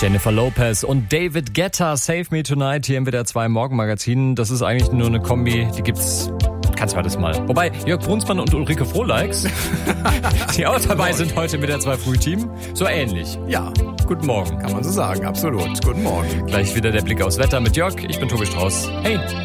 Jennifer Lopez und David Guetta, Save Me Tonight, hier im WDR 2 Morgenmagazin. Das ist eigentlich nur eine Kombi, die gibt's kein zweites Mal. Wobei Jörg Brunsmann und Ulrike Frohleix, die auch dabei sind heute im WDR 2 Frühteam, so ähnlich. Ja, Guten Morgen. kann man so sagen, absolut. Guten Morgen. Gleich wieder der Blick aufs Wetter mit Jörg. Ich bin Tobi Strauß. Hey.